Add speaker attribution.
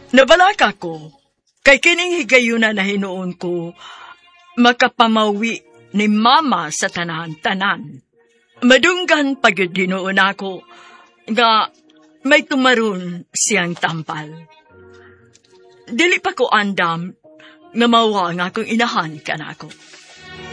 Speaker 1: Nabalaka ko, kay kining higayuna na hinuon ko, makapamawi ni mama sa tanan-tanan. Madunggan pagyud hinuon ako, nga may tumaron siyang tampal. Dili pa ko andam, nga mawa nga kung inahan ka na ako.